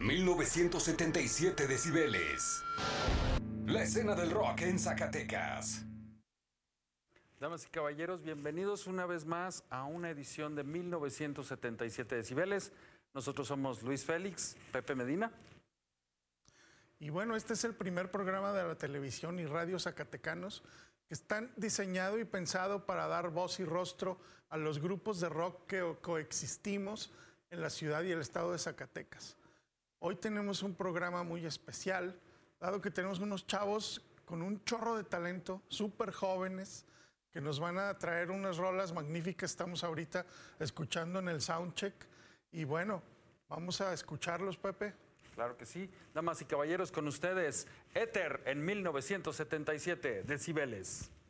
1977 decibeles. La escena del rock en Zacatecas. Damas y caballeros, bienvenidos una vez más a una edición de 1977 decibeles. Nosotros somos Luis Félix, Pepe Medina. Y bueno, este es el primer programa de la televisión y radio zacatecanos que están diseñado y pensado para dar voz y rostro a los grupos de rock que coexistimos en la ciudad y el estado de Zacatecas. Hoy tenemos un programa muy especial, dado que tenemos unos chavos con un chorro de talento, súper jóvenes, que nos van a traer unas rolas magníficas. Estamos ahorita escuchando en el soundcheck. Y bueno, vamos a escucharlos, Pepe. Claro que sí. Damas y caballeros, con ustedes, Éter en 1977 decibeles.